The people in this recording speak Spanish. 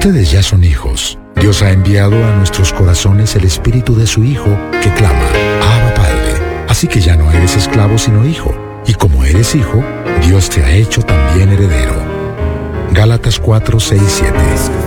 Ustedes ya son hijos. Dios ha enviado a nuestros corazones el espíritu de su Hijo que clama, Abba Padre. Así que ya no eres esclavo sino hijo. Y como eres hijo, Dios te ha hecho también heredero. Gálatas 4, 6, 7.